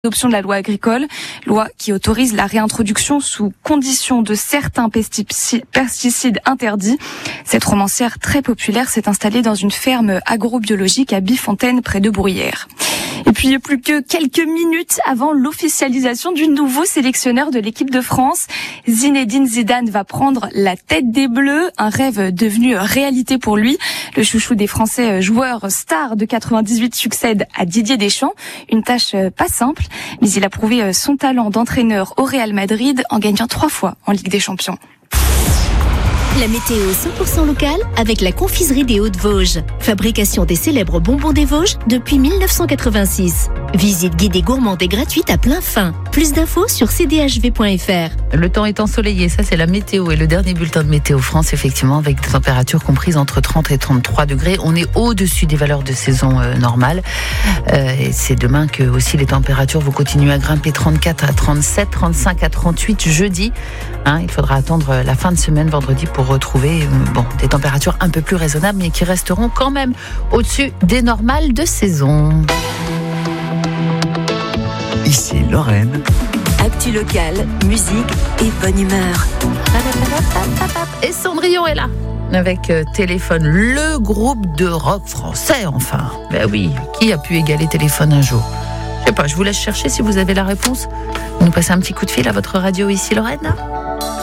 L'adoption de la loi agricole, loi qui autorise la réintroduction sous condition de certains pesticides interdits. Cette romancière très populaire s'est installée dans une ferme agrobiologique à Bifontaine près de Bruyères. Et puis plus que quelques minutes avant l'officialisation du nouveau sélectionneur de l'équipe de France, Zinedine Zidane va prendre la tête des Bleus, un rêve devenu réalité pour lui. Le chouchou des Français, joueur star de 98, succède à Didier Deschamps. Une tâche pas simple, mais il a prouvé son talent d'entraîneur au Real Madrid en gagnant 3 fois en Ligue des Champions. La météo 100% locale avec la confiserie des Hauts-de-Vosges. Fabrication des célèbres bonbons des Vosges depuis 1986. Visite guidée gourmande et gratuite à plein fin. Plus d'infos sur cdhv.fr. Le temps est ensoleillé, ça c'est la météo et le dernier bulletin de Météo France, effectivement, avec des températures comprises entre 30 et 33 degrés. On est au-dessus des valeurs de saison normale. Et c'est demain que aussi les températures vont continuer à grimper, 34 à 37, 35 à 38 jeudi. Il faudra attendre la fin de semaine, vendredi, pour retrouver des températures un peu plus raisonnables, mais qui resteront quand même au-dessus des normales de saison. Ici Lorraine. Actu locale, musique et bonne humeur. Et Cendrillon est là avec Téléphone, le groupe de rock français, enfin. Ben oui, qui a pu égaler Téléphone un jour? Je sais pas, je vous laisse chercher si vous avez la réponse. Vous nous passez un petit coup de fil à votre radio Ici Lorraine.